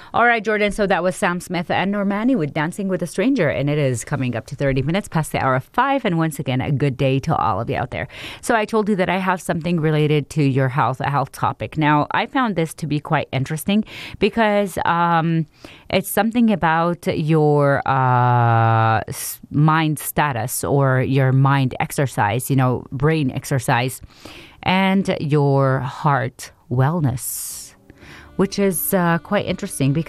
All right, Jordan. So that was Sam Smith and Normani with Dancing with a Stranger. And it is coming up to 30 minutes past the hour of 5. And once again, a good day to all of you out there. So I told you that I have something related to your health, a health topic. Now, I found this to be quite interesting because it's something about your mind status or your mind exercise, brain exercise, and your heart wellness, which is quite interesting